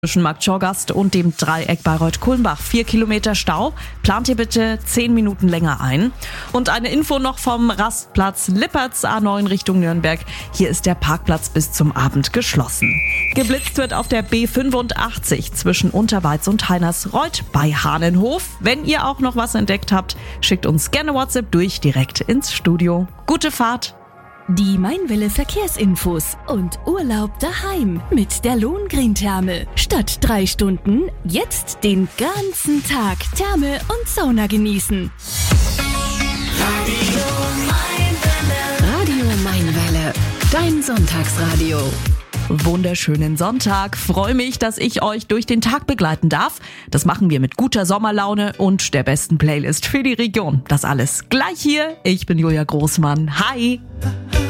Zwischen Markt Schorgast und dem Dreieck Bayreuth-Kulmbach 4 Kilometer Stau. Plant ihr bitte 10 Minuten länger ein. Und eine Info noch vom Rastplatz Lippertz A9 Richtung Nürnberg. Hier ist der Parkplatz bis zum Abend geschlossen. Geblitzt wird auf der B85 zwischen Unterweiz und Heinersreuth bei Hahnenhof. Wenn ihr auch noch was entdeckt habt, schickt uns gerne WhatsApp durch direkt ins Studio. Gute Fahrt! Die Mainwelle Verkehrsinfos und Urlaub daheim mit der Lohengrin-Therme. Statt 3 Stunden jetzt den ganzen Tag Therme und Sauna genießen. Radio Mainwelle, dein Sonntagsradio. Wunderschönen Sonntag. Freue mich, dass ich euch durch den Tag begleiten darf. Das machen wir mit guter Sommerlaune und der besten Playlist für die Region. Das alles gleich hier. Ich bin Julia Großmann. Hi!